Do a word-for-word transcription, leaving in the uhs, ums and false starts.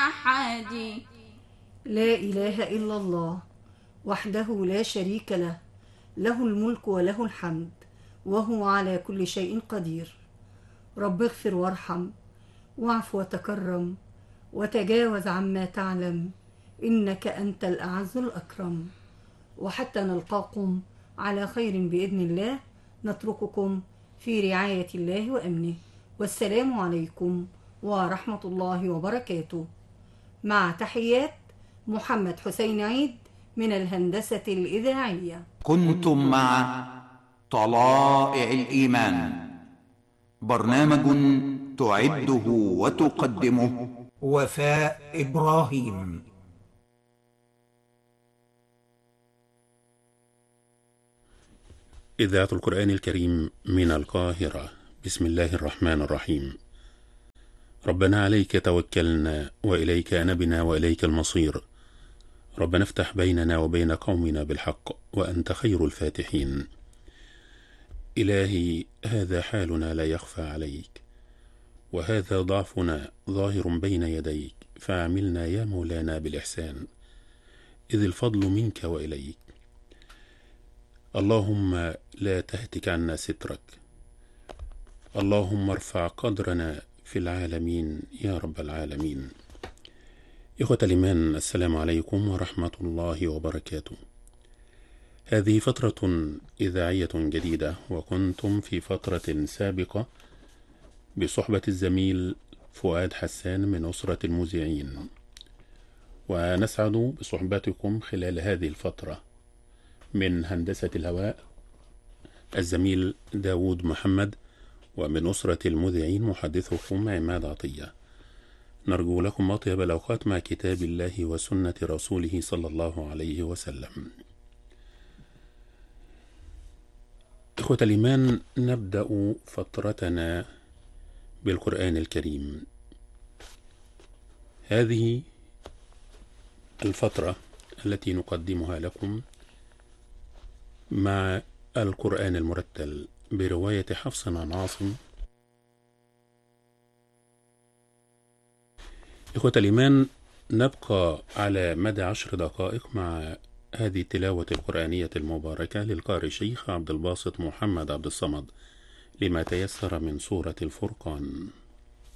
أحد. لا إله إلا الله وحده لا شريك له، له الملك وله الحمد وهو على كل شيء قدير. رب اغفر وارحم واعف وتكرم وتجاوز عما تعلم، إنك أنت الأعز الأكرم. وحتى نلقاكم على خير بإذن الله، نترككم في رعاية الله وأمنه، والسلام عليكم ورحمة الله وبركاته. مع تحيات محمد حسين عيد من الهندسة الإذاعية. كنتم مع طلائع الإيمان، برنامج تعده وتقدمه وفاء إبراهيم. إذاعة القرآن الكريم من القاهرة. بسم الله الرحمن الرحيم. ربنا عليك توكلنا وإليك أنبنا وإليك المصير. ربنا افتح بيننا وبين قومنا بالحق وأنت خير الفاتحين. إلهي هذا حالنا لا يخفى عليك، وهذا ضعفنا ظاهر بين يديك، فعملنا يا مولانا بالإحسان، إذ الفضل منك وإليك. اللهم لا تهتك عنا سترك، اللهم ارفع قدرنا في العالمين يا رب العالمين. إخوة الإيمان، السلام عليكم ورحمة الله وبركاته. هذه فترة إذاعية جديدة، وكنتم في فترة سابقة بصحبة الزميل فؤاد حسان من أسرة المذيعين، ونسعد بصحبتكم خلال هذه الفترة من هندسة الهواء الزميل داود محمد، ومن أسرة المذيعين محدثكم عماد عطية. نرجو لكم أطيب الأوقات مع كتاب الله وسنة رسوله صلى الله عليه وسلم. إخوة الإيمان، نبدأ فترتنا بالقرآن الكريم. هذه الفترة التي نقدمها لكم مع القرآن المرتل برواية حفص عن عاصم. إخوة الإيمان، نبقى على مدى عشر دقائق مع هذه التلاوة القرآنية المباركة للقارئ الشيخ عبد الباسط محمد عبد الصمد لما تيسر من سورة الفرقان.